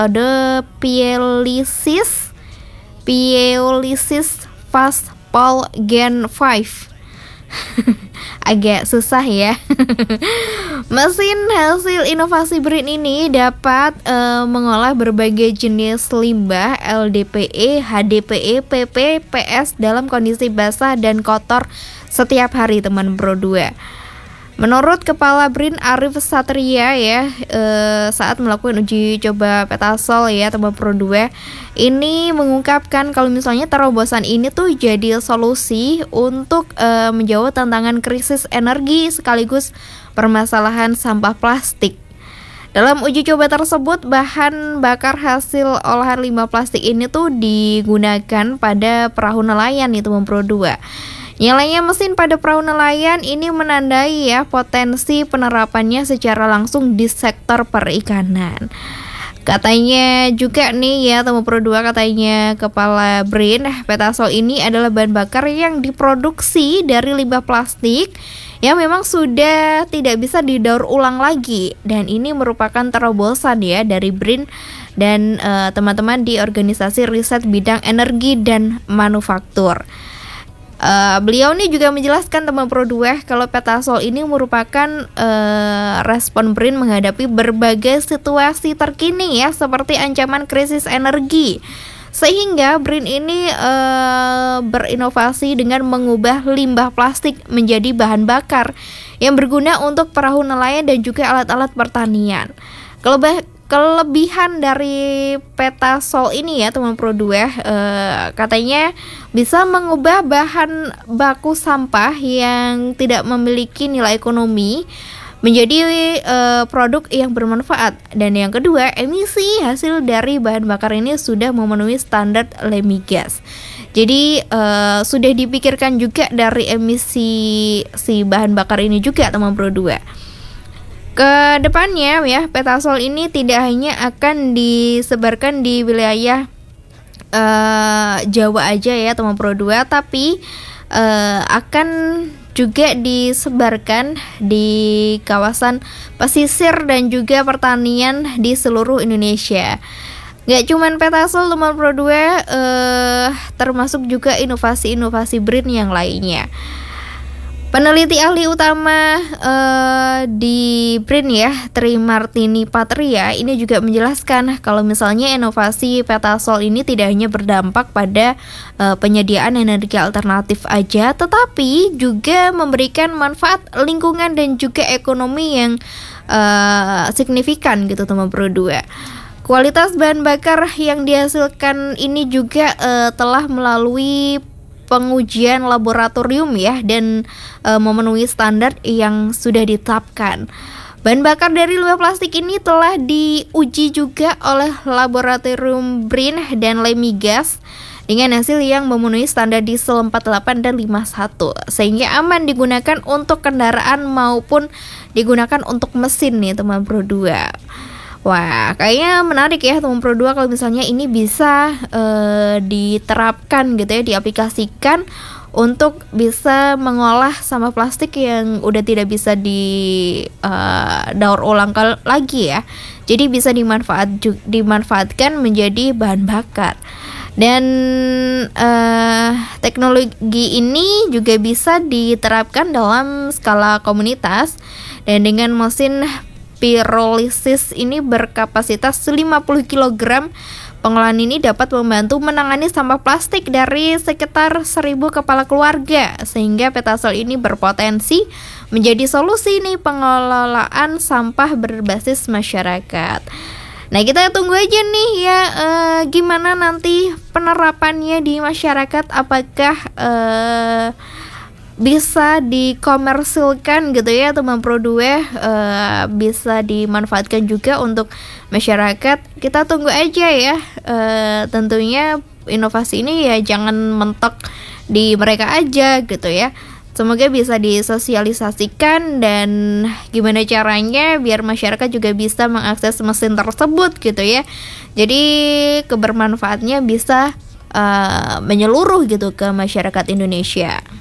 Pieolisis Fast Pol Gen 5. Agak susah ya. Mesin hasil inovasi BRIN ini dapat mengolah berbagai jenis limbah LDPE, HDPE, PP, PS dalam kondisi basah dan kotor setiap hari, teman Pro 2. Menurut Kepala BRIN Arif Satria ya, saat melakukan uji coba Petasol ya, teman Pro 2, ini mengungkapkan kalau misalnya terobosan ini tuh jadi solusi untuk menjawab tantangan krisis energi sekaligus permasalahan sampah plastik. Dalam uji coba tersebut, bahan bakar hasil olahan limbah plastik ini tuh digunakan pada perahu nelayan itu, teman Pro 2. Nyalanya mesin pada perahu nelayan ini menandai ya potensi penerapannya secara langsung di sektor perikanan. Katanya juga nih ya, teman Pro 2, katanya Kepala BRIN, Petasol ini adalah bahan bakar yang diproduksi dari limbah plastik yang memang sudah tidak bisa didaur ulang lagi, dan ini merupakan terobosan ya dari BRIN dan teman-teman di organisasi riset bidang energi dan manufaktur. Beliau ini juga menjelaskan, teman Pro 2, kalau Petasol ini merupakan respon BRIN menghadapi berbagai situasi terkini ya, seperti ancaman krisis energi. Sehingga BRIN ini berinovasi dengan mengubah limbah plastik menjadi bahan bakar yang berguna untuk perahu nelayan dan juga alat-alat pertanian. Kelebihan dari Petasol ini ya, teman Pro 2, katanya bisa mengubah bahan baku sampah yang tidak memiliki nilai ekonomi menjadi produk yang bermanfaat. Dan yang kedua, emisi hasil dari bahan bakar ini sudah memenuhi standar LEMIGAS. Jadi sudah dipikirkan juga dari emisi si bahan bakar ini juga, teman Pro 2. Kedepannya ya, Petasol ini tidak hanya akan disebarkan di wilayah Jawa aja ya, teman Pro 2, tapi akan juga disebarkan di kawasan pesisir dan juga pertanian di seluruh Indonesia. Gak cuman Petasol, teman Pro 2, termasuk juga inovasi-inovasi BRIN yang lainnya. Peneliti ahli utama di BRIN ya, Tri Martini Patria, ini juga menjelaskan kalau misalnya inovasi Petasol ini tidak hanya berdampak pada penyediaan energi alternatif aja, tetapi juga memberikan manfaat lingkungan dan juga ekonomi yang signifikan gitu, teman Pro 2. Kualitas bahan bakar yang dihasilkan ini juga telah melalui pengujian laboratorium ya, dan memenuhi standar yang sudah ditetapkan. Bahan bakar dari limbah plastik ini telah diuji juga oleh laboratorium BRIN dan LEMIGAS dengan hasil yang memenuhi standar diesel 48 dan 51, sehingga aman digunakan untuk kendaraan maupun digunakan untuk mesin nih, teman Pro 2. Wah, kayaknya menarik ya, teman Pro 2, kalau misalnya ini bisa diterapkan gitu ya, diaplikasikan untuk bisa mengolah sampah plastik yang udah tidak bisa daur ulang lagi ya. Jadi bisa dimanfaatkan menjadi bahan bakar. Dan teknologi ini juga bisa diterapkan dalam skala komunitas, dan dengan mesin pirolisis ini berkapasitas 50 kg, pengolahan ini dapat membantu menangani sampah plastik dari sekitar 1.000 kepala keluarga, sehingga Petasol ini berpotensi menjadi solusi nih pengelolaan sampah berbasis masyarakat. Nah, kita tunggu aja nih ya, gimana nanti penerapannya di masyarakat, apakah bisa dikomersilkan gitu ya, teman Pro 2, bisa dimanfaatkan juga untuk masyarakat. Kita tunggu aja ya. Tentunya inovasi ini ya jangan mentok di mereka aja gitu ya. Semoga bisa disosialisasikan dan gimana caranya biar masyarakat juga bisa mengakses mesin tersebut gitu ya. Jadi kebermanfaatnya bisa menyeluruh gitu ke masyarakat Indonesia.